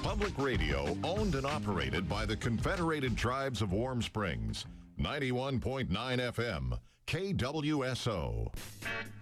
Public radio owned and operated by the Confederated Tribes of Warm Springs. 91.9 FM, KWSO.